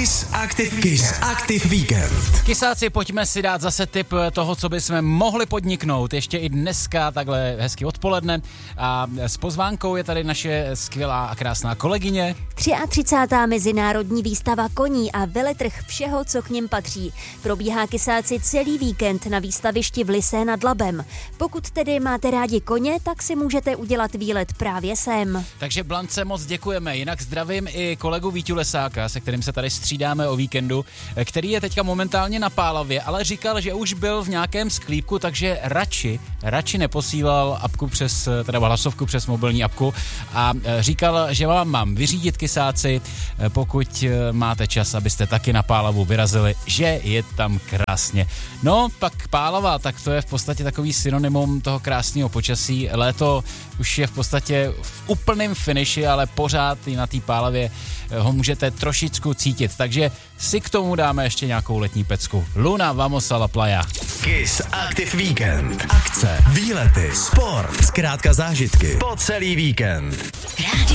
Kiss Active Weekend. Kysáci, pojďme si dát zase tip toho, co bychom mohli podniknout ještě i dneska, takhle hezky odpoledne. A s pozvánkou je tady naše skvělá a krásná kolegyně. 33. mezinárodní výstava koní a veletrh všeho, co k nim patří. Probíhá, Kysáci, celý víkend na výstavišti v Lysé nad Labem. Pokud tedy máte rádi koně, tak si můžete udělat výlet právě sem. Takže Blance moc děkujeme, jinak zdravím i kolegu Víťu Lesáka, se kterým se tady střídáme o víkendu, který je teďka momentálně na Pálavě, ale říkal, že už byl v nějakém sklípku, takže radši neposílal apku teda hlasovku přes mobilní apku a říkal, že vám mám vyřídit, Kysáci, pokud máte čas, abyste taky na Pálavu vyrazili, že je tam krásně. No, pak Pálava, tak to je v podstatě takový synonymum toho krásného počasí. Léto už je v podstatě v úplném finiši, ale pořád i na té Pálavě ho můžete trošičku cítit, takže si k tomu dáme ještě nějakou letní pecku. Luna, vamos a la playa. Kiss Active Weekend. Akce, výlety, sport, zkrátka zážitky po celý víkend. Rádio